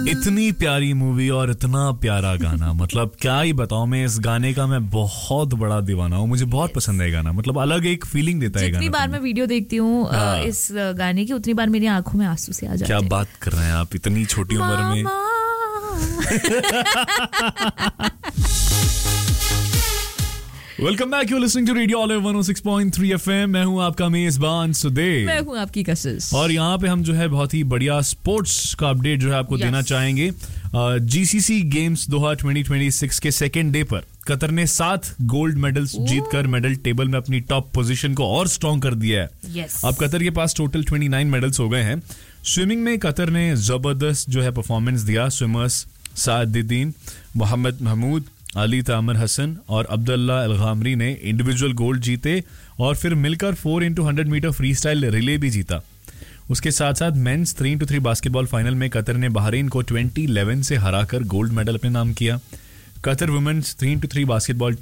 इतनी प्यारी मूवी और इतना प्यारा गाना, मतलब क्या ही बताऊं, मैं इस गाने का मैं बहुत बड़ा दीवाना हूँ, मुझे बहुत पसंद है गाना, मतलब अलग एक फीलिंग देता है गाना। जितनी बार मैं वीडियो देखती हूँ इस गाने की, उतनी बार मेरी आंखों में आंसू से आ जाते हैं। क्या बात कर रहे हैं आप, इतनी छोटी उम्र में। Welcome back, you listening to radio olive 106.3 FM। मैं हूं आपका मेजबान सुदेव। मैं हूं आपकी कशिश। और यहाँ पे हम जो है बहुत ही बढ़िया स्पोर्ट्स का अपडेट जो है आपको देना चाहेंगे। GCC गेम्स दोहा 2026 के सेकेंड डे पर कतर ने 7 गोल्ड मेडल्स जीतकर मेडल टेबल में अपनी टॉप पोजीशन को और स्ट्रॉन्ग कर दिया है। अब कतर के पास टोटल 29 मेडल्स हो गए हैं। स्विमिंग में कतर ने जबरदस्त जो है परफॉर्मेंस दिया। स्विमर्स सादिद्दीन, मोहम्मद महमूद, अली तामर हसन और अब्दुल्ला अलगामरी ने इंडिविजुअल गोल्ड जीते और फिर मिलकर 4x100 metre free style relay भी जीता। उसके साथ साथ मेंस 3x3 बास्केटबॉल फाइनल में कतर ने बहरीन को 2011 से हराकर गोल्ड मेडल अपने नाम किया। Qatar women's 3x3 basketball